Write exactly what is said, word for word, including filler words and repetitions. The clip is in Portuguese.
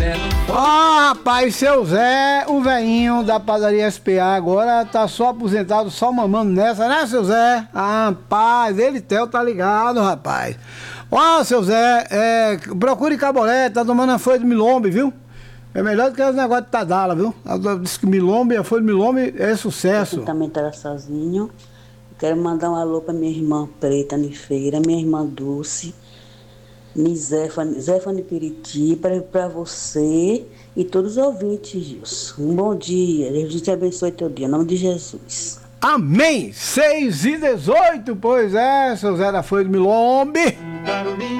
Ah, rapaz, seu Zé, o velhinho da padaria S P A agora tá só aposentado, só mamando nessa, né, seu Zé? Ah, rapaz, ele Theo tá ligado, rapaz. Ó, seu Zé, é, procure Cabolé, tá tomando a folha de milombe, viu? É melhor do que os negócios de Tadala, viu? Diz que milombe, a folha de milombe é sucesso. Eu também tá sozinho. Quero mandar um alô pra minha irmã Preta Nifeira, minha irmã Dulce, Zéfane, Zéfane Piriti, para você e todos os ouvintes, Gilson. Um bom dia, Deus te abençoe teu dia, em nome de Jesus. Amém! seis e dezoito, pois é, seu Zé da Folha de Milombe.